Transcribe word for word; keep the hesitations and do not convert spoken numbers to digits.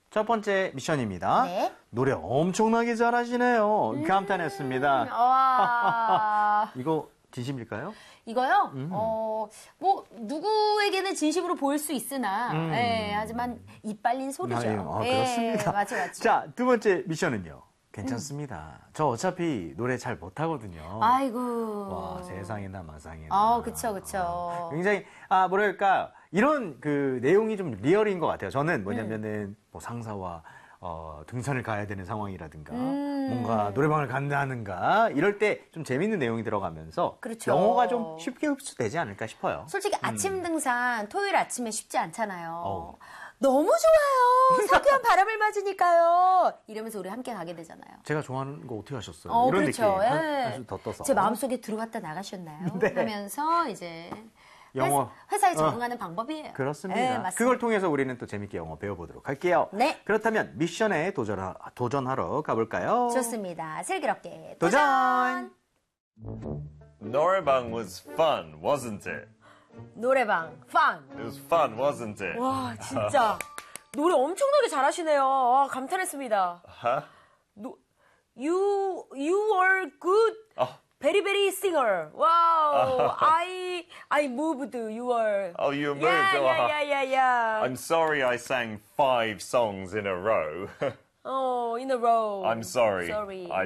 첫 번째 미션입니다. 네. 노래 엄청나게 잘하시네요. 음, 감탄했습니다. 와. 이거 진심일까요? 이거요? 음. 어, 뭐, 누구에게는 진심으로 보일 수 있으나, 음. 예, 하지만 입 빨린 소리죠. 아, 예. 아, 예, 그렇습니다. 맞죠, 맞죠. 자, 두 번째 미션은요. 괜찮습니다. 음. 저 어차피 노래 잘 못하거든요. 아이고. 와, 세상에나 마상에나. 아, 그쵸, 그쵸. 아, 굉장히, 아, 뭐랄까, 이런 그 내용이 좀 리얼인 것 같아요. 저는 뭐냐면은, 음. 뭐 상사와, 어, 등산을 가야 되는 상황이라든가, 음. 뭔가 노래방을 간다는가, 이럴 때 좀 재밌는 내용이 들어가면서, 그렇죠. 영어가 좀 쉽게 흡수되지 않을까 싶어요. 솔직히 아침 등산, 토요일 아침에 쉽지 않잖아요. 어우. 너무 좋아요. 상쾌한 바람을 맞으니까요. 이러면서 우리 함께 가게 되잖아요. 제가 좋아하는 거 어떻게 하셨어요? 어, 이런 그렇죠. 느낌. 한, 예. 한수 더 떠서. 제 마음속에 들어갔다 나가셨나요? 네. 하면서 이제 영어. 회사, 에 적응하는 어. 방법이에요. 그렇습니다. 네, 맞습니다. 그걸 통해서 우리는 또 재밌게 영어 배워보도록 할게요. 네. 그렇다면 미션에 도전하, 도전하러 가볼까요? 좋습니다. 슬기롭게 도전! 도전! Noraebang was fun, wasn't it? 노래방, fun! It was fun, wasn't it? 와, 진짜. 노래 엄청나게 잘하시네요. 와, 감탄했습니다. Huh? 노, you, you are good. Oh. Very, very singer. Wow. I, I moved. You are. Oh, you moved. Yeah, Oh, yeah, yeah, yeah, yeah. I'm sorry I sang five songs in a row. Oh, in a row. I'm sorry. Sorry. I